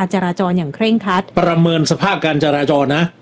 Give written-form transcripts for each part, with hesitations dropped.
การจราจรอย่างเคร่งครัดประเมินสภาพการจราจรนะ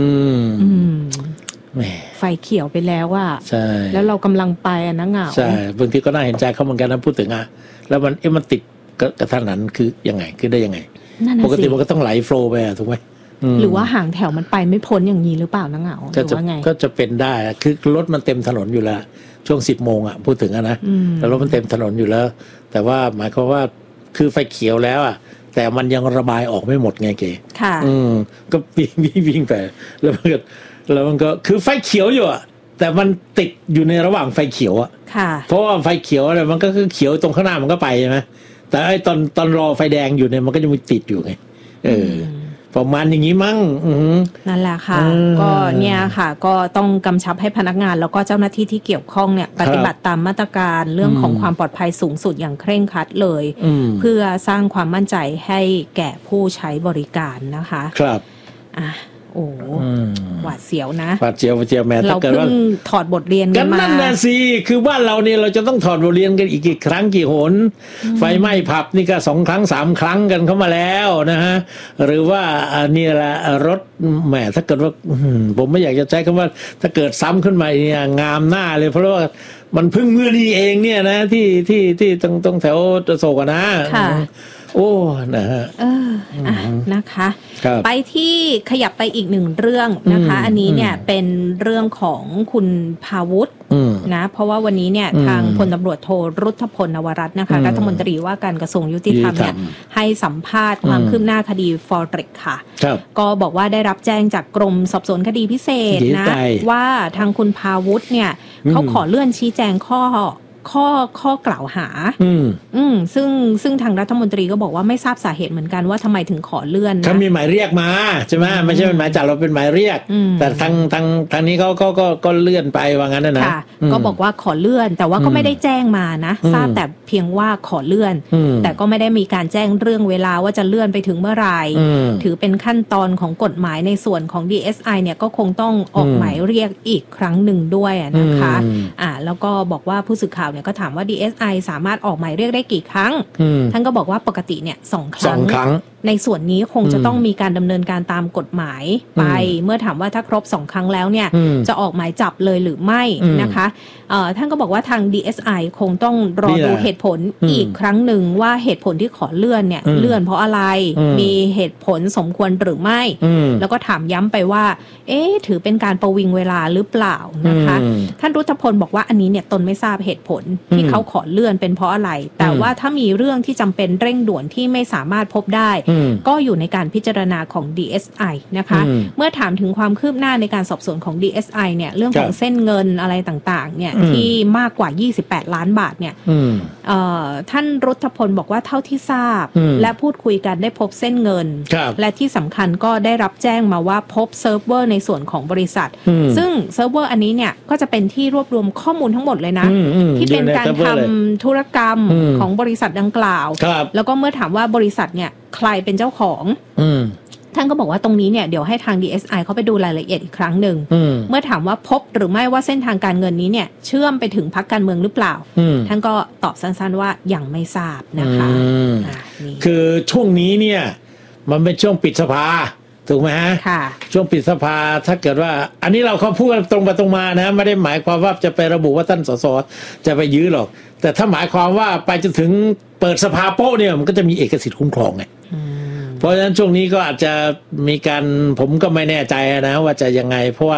ไฟเขียวไปแล้วอ่ะใช่แล้วเรากำลังไปนะเหงาใช่บางทีก็น่าเห็นใจเขาเหมือนกันนะพูดถึงแล้วมันติดกระทันหันคือยังไงคือได้ยังไงปกติมันก็ต้องไหลโฟลว์ไปถูกไหมหรือว่าห่างแถวมันไปไม่พ้นอย่างนี้หรือเปล่านะเหงาหรือว่าไงก็จะเป็นได้คือรถมันเต็มถนนอยู่แล้วช่วง10 โมงพูดถึงนะแล้วรถมันเต็มถนนอยู่แล้วแต่ว่าหมายความว่าคือไฟเขียวแล้วแต่มันยังระบายออกไม่หมดไงเก๋ค่ะก็วิ่งไปแล้วมันก็คือไฟเขียวอยู่แต่มันติดอยู่ในระหว่างไฟเขียวค่ะเพราะว่าไฟเขียวอะไรมันก็คือเขียวตรงข้างหน้ามันก็ไปใช่ไหมแต่ไอ้ตอนรอไฟแดงอยู่เนี่ยมันก็จะมีติดอยู่ไงประมาณอย่างนี้มั้งนั่นแหละค่ะก็เนี่ยค่ะก็ต้องกำชับให้พนักงานแล้วก็เจ้าหน้าที่ที่เกี่ยวข้องเนี่ยปฏิบัติตามมาตรการเรื่องของความปลอดภัยสูงสุดอย่างเคร่งครัดเลยเพื่อสร้างความมั่นใจให้แก่ผู้ใช้บริการนะคะครับโอ้หวาดเสียวนะหวาดเสียวแม้เราเพิ่งถอดบทเรียนกันมานั่นน่ะสิคือบ้านเราเนี่ยเราจะต้องถอดบทเรียนกันอีกกี่ครั้งกี่หนไฟไหม้ผับนี่ก็2 ครั้ง 3 ครั้งกันเข้ามาแล้วนะฮะหรือว่านี่แหละรถแหมถ้าเกิดว่าผมไม่อยากจะใช้คำว่าถ้าเกิดซ้ำขึ้นมาเนี่ยงามหน้าเลยเพราะว่ามันเพิ่งเมื่อนี้เองเนี่ยนะที่ตรงแถวโศกนะโอ้นะฮะนะคะไปที่ขยับไปอีก1เรื่องนะคะอันนี้เนี่ยเป็นเรื่องของคุณภาวุฒินะเพราะว่าวันนี้เนี่ยทางพลตำรวจโทรุทธพลนวรัตน์นะคะรัฐมนตรีว่าการกระทรวงยุติธรรมเนี่ยให้สัมภาษณ์ความคืบหน้าคดีฟอเร็กค่ะก็บอกว่าได้รับแจ้งจากกรมสอบสวนคดีพิเศษนะว่าทางคุณภาวุฒิเนี่ยเขาขอเลื่อนชี้แจงข้อกล่าวหาซึ่งทางรัฐมนตรีก็บอกว่าไม่ทราบสาเหตุเหมือนกันว่าทำไมถึงขอเลื่อนเขามีหมายเรียกมาใช่ไหมไม่ใช่เป็นหมายจับเราเป็นหมายเรียกแต่ทางนี้เขาก็เลื่อนไปว่างั้นนะก็บอกว่าขอเลื่อนแต่ว่าก็ไม่ได้แจ้งมานะทราบแต่เพียงว่าขอเลื่อนแต่ก็ไม่ได้มีการแจ้งเรื่องเวลาว่าจะเลื่อนไปถึงเมื่อไหร่ถือเป็นขั้นตอนของกฎหมายในส่วนของ DSI เนี่ยก็คงต้องออกหมายเรียกอีกครั้งหนึ่งด้วยนะคะแล้วก็บอกว่าผู้สื่อข่าวเนี่ยก็ถามว่า DSI สามารถออกหมายเรียกได้กี่ครั้งท่านก็บอกว่าปกติเนี่ย2 ครั้งในส่วนนี้คงจะต้องมีการดำเนินการตามกฎหมายไปเมื่อถามว่าถ้าครบ2 ครั้งแล้วเนี่ยจะออกหมายจับเลยหรือไม่นะคะท่านก็บอกว่าทาง DSI คงต้องรอดูเหตุผลอีกครั้งหนึ่งว่าเหตุผลที่ขอเลื่อนเนี่ยเลื่อนเพราะอะไรมีเหตุผลสมควรหรือไม่แล้วก็ถามย้ำไปว่าถือเป็นการประวิงเวลาหรือเปล่านะคะท่านรุทธพลบอกว่าอันนี้เนี่ยตนไม่ทราบเหตุผลที่เขาขอเลื่อนเป็นเพราะอะไรแต่ว่าถ้ามีเรื่องที่จำเป็นเร่งด่วนที่ไม่สามารถพบได้ก็อยู่ในการพิจารณาของ DSI นะคะเมื่อถามถึงความคืบหน้าในการสอบสวนของ DSI เนี่ยเรื่องของเส้นเงินอะไรต่างๆเนี่ยที่มากกว่า28 ล้านบาทเนี่ยท่านรุทธพลบอกว่าเท่าที่ทราบและพูดคุยกันได้พบเส้นเงินและที่สำคัญก็ได้รับแจ้งมาว่าพบเซิร์ฟเวอร์ในส่วนของบริษัทซึ่งเซิร์ฟเวอร์อันนี้เนี่ยก็จะเป็นที่รวบรวมข้อมูลทั้งหมดเลยนะที่เป็นการทำธุรกรรมของบริษัทดังกล่าวแล้วก็เมื่อถามว่าบริษัทเนี่ยใครเป็นเจ้าของท่านก็บอกว่าตรงนี้เนี่ยเดี๋ยวให้ทาง DSI เขาไปดูรายละเอียดอีกครั้งหนึ่งเมื่อถามว่าพบหรือไม่ว่าเส้นทางการเงินนี้เนี่ยเชื่อมไปถึงพรรคการเมืองหรือเปล่าท่านก็ตอบสั้นๆว่ายังไม่ทราบนะคะคือช่วงนี้เนี่ยมันเป็นช่วงปิดสภาถูกไหมฮะช่วงปิดสภาถ้าเกิดว่าอันนี้เราเขาพูดตรงไปตรงมานะไม่ได้หมายความว่าจะไประบุว่าท่านสสจะไปยื้อหรอกแต่ถ้าหมายความว่าไปจนถึงเปิดสภาโป๊ะเนี่ยมันก็จะมีเอกสิทธิ์คุ้มครองไงเพราะฉะนั้นช่วงนี้ก็อาจจะมีการผมก็ไม่แน่ใจนะว่าจะยังไงเพราะว่า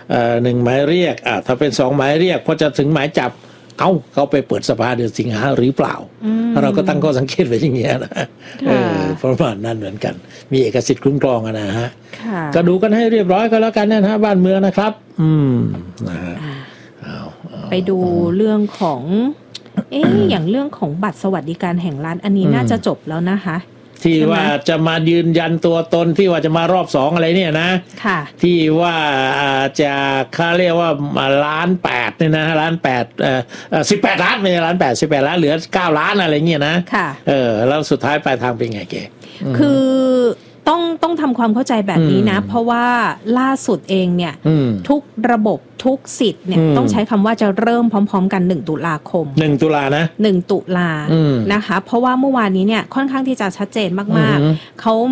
1 หมายเรียกถ้าเป็น2 หมายเรียกพอจะถึงหมายจับเขาไปเปิดสภาเดือนสิงหาหรือเปล่าเราก็ตั้งข้อสังเกตไว้อย่างเงี้ยนะประมาณนั้นเหมือนกันมีเอกสิทธิ์คุ้มครองนะฮะก็ดูกันให้เรียบร้อยก็แล้วกันนะฮะบ้านเมืองนะครับนะฮะไปดูเรื่องของอย่างเรื่องของบัตรสวัสดิการแห่งรัฐอันนี้น่าจะจบแล้วนะคะที่ว่าจะมายืนยันตัวตนที่ว่าจะมารอบ2อะไรเนี่ยนะที่ว่าจะค่าเรียกว่า1.8 เนี่ยนะ1.8 18 ล้านไม่ใช่1.8 18 ล้านเหลือ9 ล้านอะไรเงี้ยนะแล้วสุดท้ายปลายทางเป็นไงแกคือต้องทำความเข้าใจแบบนี้นะเพราะว่าล่าสุดเองเนี่ยทุกระบบทุกสิทธิ์เนี่ยต้องใช้คำว่าจะเริ่มพร้อมๆกัน1 ตุลาคม 1 ตุลานะ 1 ตุลานะคะเพราะว่าเมื่อวานนี้เนี่ยค่อนข้างที่จะชัดเจนมากๆเขา